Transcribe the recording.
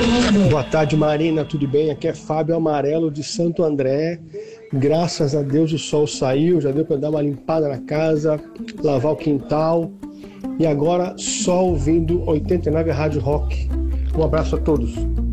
Boa tarde, Marina, tudo bem? Aqui é Fábio Amarelo de Santo André. Graças a Deus o sol saiu, já deu para dar uma limpada na casa, lavar o quintal. E agora só ouvindo 89 Rádio Rock. Um abraço a todos.